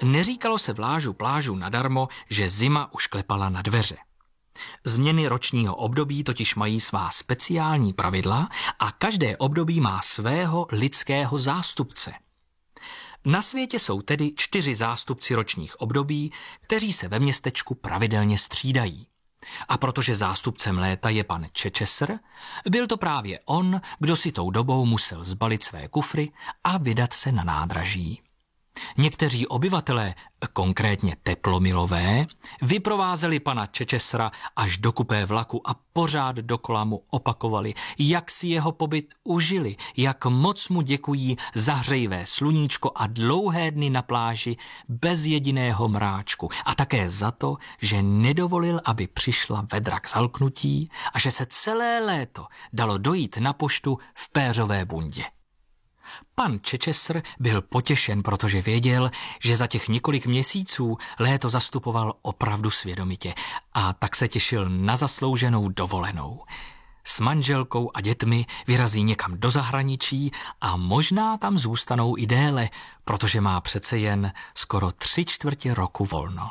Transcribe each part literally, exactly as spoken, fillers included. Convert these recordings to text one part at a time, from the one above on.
Neříkalo se vlážu plážu nadarmo, že zima už klepala na dveře. Změny ročního období totiž mají svá speciální pravidla a každé období má svého lidského zástupce. Na světě jsou tedy čtyři zástupci ročních období, kteří se ve městečku pravidelně střídají. A protože zástupcem léta je pan Chichester, byl to právě on, kdo si tou dobou musel zbalit své kufry a vydat se na nádraží. Někteří obyvatelé, konkrétně teplomilové, vyprovázeli pana Chichestera až do kupé vlaku a pořád dokola mu opakovali, jak si jeho pobyt užili, jak moc mu děkují za hřejivé sluníčko a dlouhé dny na pláži bez jediného mráčku a také za to, že nedovolil, aby přišla vedra k zalknutí a že se celé léto dalo dojít na poštu v péřové bundě. Pan Chichester byl potěšen, protože věděl, že za těch několik měsíců léto zastupoval opravdu svědomitě a tak se těšil na zaslouženou dovolenou. S manželkou a dětmi vyrazí někam do zahraničí a možná tam zůstanou i déle, protože má přece jen skoro tři čtvrtě roku volno.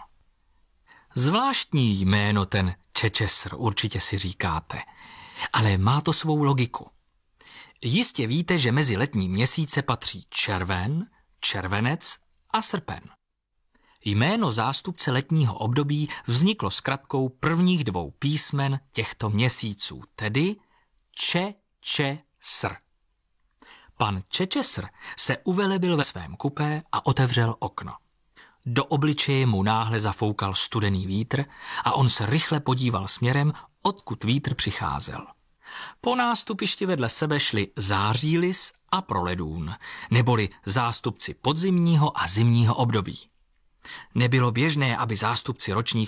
Zvláštní jméno ten Chichester, určitě si říkáte, ale má to svou logiku. Jistě víte, že mezi letní měsíce patří červen, červenec a srpen. Jméno zástupce letního období vzniklo zkratkou prvních dvou písmen těchto měsíců, tedy Če, Če, Sr. Pan Chichester se uvelebil ve svém kupé a otevřel okno. Do obličeje mu náhle zafoukal studený vítr a on se rychle podíval směrem, odkud vítr přicházel. Po nástupišti vedle sebe šli zářílis a proledůn, neboli zástupci podzimního a zimního období. Nebylo běžné, aby zástupci ročních